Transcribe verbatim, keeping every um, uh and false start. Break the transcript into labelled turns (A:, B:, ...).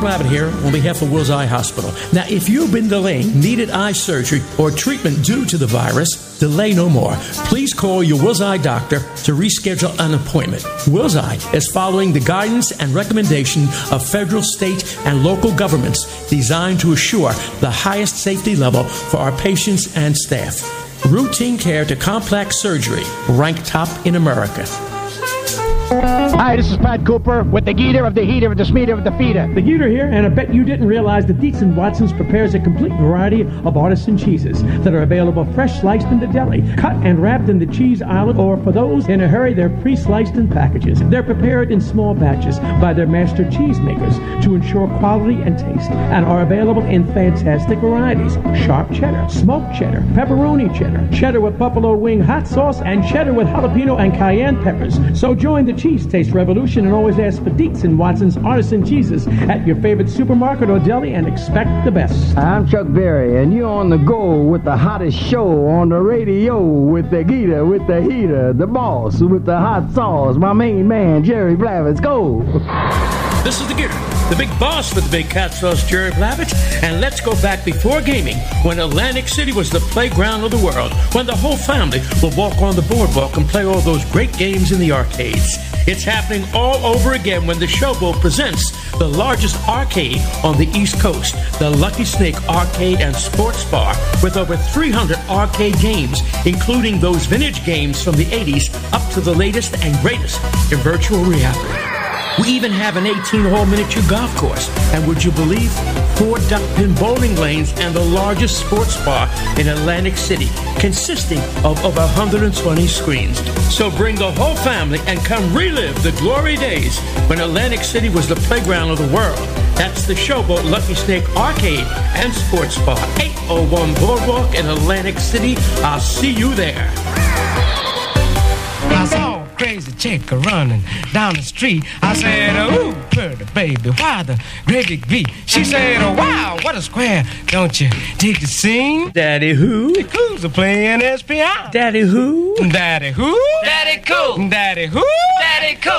A: Blavitt here on behalf of Wills Eye Hospital. Now, if you've been delaying needed eye surgery or treatment due to the virus, delay no more. Please call your Wills Eye doctor to reschedule an appointment. Wills Eye is following the guidance and recommendation of federal, state, and local governments designed to assure the highest safety level for our patients and staff. Routine care to complex surgery, ranked top in America.
B: Hi, this is Pat Cooper with the Geeter of the Heater of the Smeeter of the Feeder.
C: The Geeter here, and I bet you didn't realize that Dietz and Watson's prepares a complete variety of artisan cheeses that are available fresh sliced in the deli, cut and wrapped in the cheese island, or for those in a hurry, they're pre-sliced in packages. They're prepared in small batches by their master cheesemakers to ensure quality and taste, and are available in fantastic varieties: sharp cheddar, smoked cheddar, pepperoni cheddar, cheddar with buffalo wing hot sauce, and cheddar with jalapeno and cayenne peppers. So join the cheese taste revolution and always ask for Dietz and Watson's artisan cheeses at your favorite supermarket or deli and expect the best.
B: I'm Chuck Berry, and you're on the go with the hottest show on the radio with the Geeter, with the Heater, the boss with the hot sauce, my main man, Jerry Blavitt. Go!
A: This is the Geeter, the big boss with the big cat sauce, Jerry Blavitt. And let's go back before gaming, when Atlantic City was the playground of the world, when the whole family will walk on the boardwalk and play all those great games in the arcades. It's happening all over again when the Showboat presents the largest arcade on the East Coast, the Lucky Snake Arcade and Sports Bar, with over three hundred arcade games, including those vintage games from the eighties up to the latest and greatest in virtual reality. We even have an eighteen-hole miniature golf course, and would you believe, four duck pin bowling lanes and the largest sports bar in Atlantic City, consisting of over one hundred twenty screens. So bring the whole family and come relive the glory days when Atlantic City was the playground of the world. That's the Showboat Lucky Snake Arcade and Sports Bar, eight oh one Boardwalk in Atlantic City. I'll see you there.
D: I saw a crazy chick running down the street. I said, ooh, pretty baby, why the great big beat? She said, oh, wow, what a square. Don't you dig the scene?
A: Daddy who?
D: The Coos are playing S P I.
A: Daddy who?
D: Daddy who?
E: Daddy Cool.
D: Daddy who?
E: Daddy Cool.